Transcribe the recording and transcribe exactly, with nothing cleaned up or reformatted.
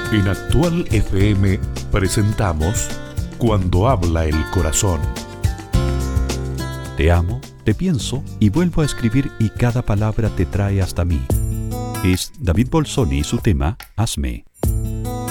En Actual F M presentamos Cuando habla el corazón. Te amo, te pienso y vuelvo a escribir y cada palabra te trae hasta mí. Es David Bolsoni y su tema Hazme.